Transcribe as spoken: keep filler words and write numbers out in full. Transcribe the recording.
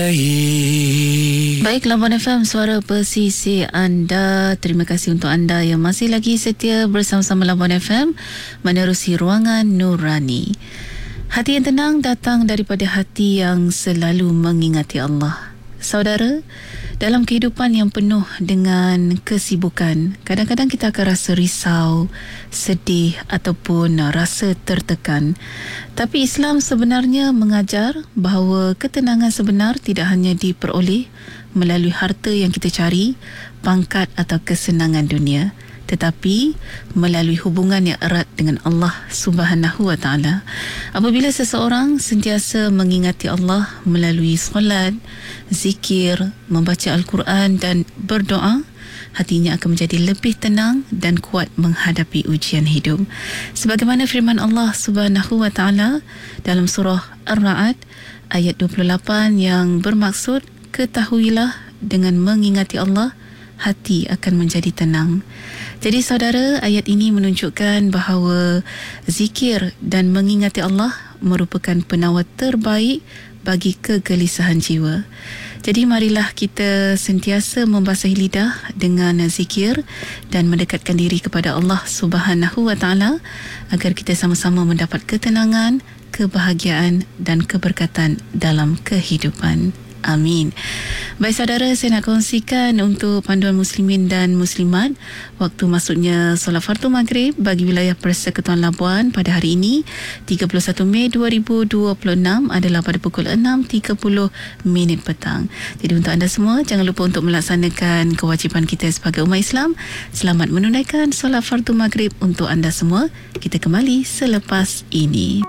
Baik, Labuan F M, suara pesisir anda. Terima kasih untuk anda yang masih lagi setia bersama-sama Labuan F M menerusi Ruangan Nurani. Hati yang tenang datang daripada hati yang selalu mengingati Allah. Saudara, dalam kehidupan yang penuh dengan kesibukan, kadang-kadang kita akan rasa risau, sedih ataupun rasa tertekan. Tapi Islam sebenarnya mengajar bahawa ketenangan sebenar tidak hanya diperoleh melalui harta yang kita cari, pangkat atau kesenangan dunia, tetapi melalui hubungan yang erat dengan Allah Subhanahu wa taala. Apabila seseorang sentiasa mengingati Allah melalui solat, zikir, membaca Al-Quran dan berdoa, hatinya akan menjadi lebih tenang dan kuat menghadapi ujian hidup. Sebagaimana firman Allah Subhanahu wa taala dalam surah Ar-Ra'd ayat dua puluh lapan yang bermaksud, ketahuilah dengan mengingati Allah, hati akan menjadi tenang. Jadi saudara, ayat ini menunjukkan bahawa zikir dan mengingati Allah merupakan penawar terbaik bagi kegelisahan jiwa. Jadi marilah kita sentiasa membasahi lidah dengan zikir dan mendekatkan diri kepada Allah Subhanahu wa taala agar kita sama-sama mendapat ketenangan, kebahagiaan dan keberkatan dalam kehidupan. Amin. Baik saudara, saya nak kongsikan untuk panduan muslimin dan muslimat waktu masuknya solat fardu maghrib bagi wilayah Persekutuan Labuan pada hari ini tiga puluh satu Mei dua ribu dua puluh enam adalah pada pukul enam tiga puluh minit petang. Jadi untuk anda semua, jangan lupa untuk melaksanakan kewajipan kita sebagai umat Islam. Selamat menunaikan solat fardu maghrib untuk anda semua. Kita kembali selepas ini.